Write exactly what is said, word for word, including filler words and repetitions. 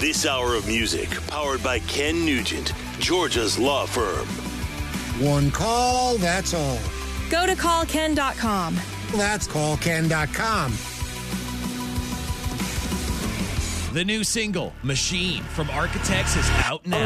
This hour of music, powered by Ken Nugent, Georgia's law firm. One call, that's all. Go to call ken dot com. That's call ken dot com. The new single, Machine, from Architects is out now.